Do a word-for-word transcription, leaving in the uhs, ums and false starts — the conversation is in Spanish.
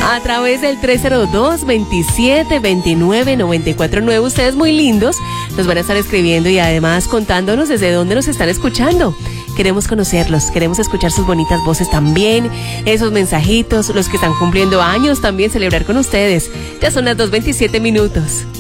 a través del tres cero dos, veintisiete veintinueve, noventa y cuatro nueve. Ustedes muy lindos nos van a estar escribiendo y además contándonos desde dónde nos están escuchando. Queremos conocerlos, queremos escuchar sus bonitas voces también, esos mensajitos, los que están cumpliendo años también, celebrar con ustedes. Ya son las dos veintisiete minutos.